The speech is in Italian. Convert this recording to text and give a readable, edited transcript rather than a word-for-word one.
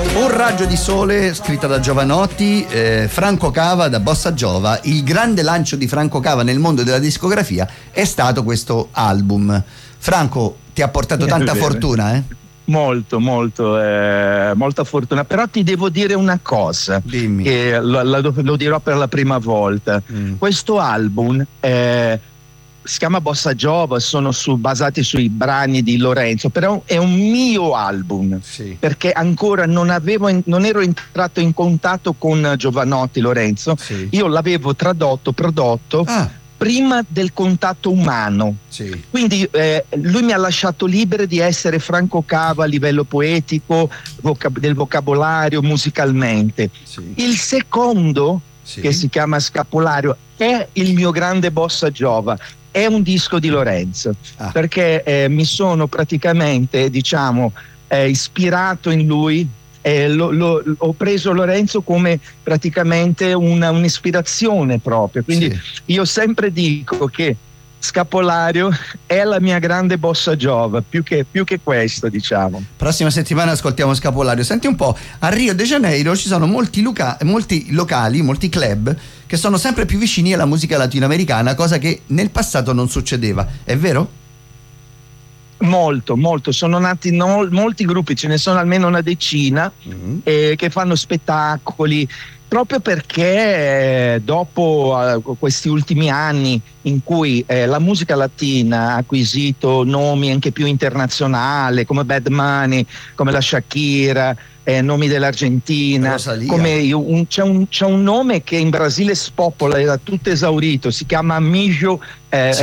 Un raggio di sole, scritta da Jovanotti, Franco Cava da Bossa Jova. Il grande lancio di Franco Cava nel mondo della discografia è stato questo album. Franco, ti ha portato tanta fortuna, eh? Molto, molta fortuna. Però ti devo dire una cosa. Dimmi. Che lo dirò per la prima volta. Questo album si chiama Bossa Jova, sono basati sui brani di Lorenzo, però è un mio album, sì, perché ancora non ero entrato in contatto con Jovanotti Lorenzo, sì. Io l'avevo prodotto prima del contatto umano, sì. Quindi lui mi ha lasciato libero di essere Franco Cava a livello poetico, del vocabolario, musicalmente. Sì. Il secondo, sì, che si chiama Scapolario, è il mio grande Bossa Jova. È un disco di Lorenzo, perché mi sono praticamente, ispirato in lui. Ho preso Lorenzo come praticamente un'ispirazione proprio, quindi io sempre dico che Scapolario è la mia grande Bossa Jova, più che questo, diciamo. Prossima settimana ascoltiamo Scapolario. Senti un po', a Rio de Janeiro ci sono molti locali, molti club che sono sempre più vicini alla musica latinoamericana, cosa che nel passato non succedeva, è vero? Molto, sono nati molti gruppi, ce ne sono almeno una decina che fanno spettacoli, proprio perché dopo questi ultimi anni in cui la musica latina ha acquisito nomi anche più internazionali, come Bad Bunny, come la Shakira, nomi dell'Argentina, c'è un nome che in Brasile spopola, era tutto esaurito, si chiama Mijo